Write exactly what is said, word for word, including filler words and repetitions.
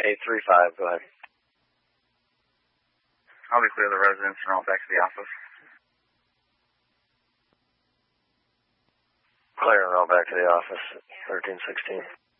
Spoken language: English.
eight three five, go ahead. I'll be clear of the residence and roll back to the office. Clear and roll back to the office, thirteen sixteen.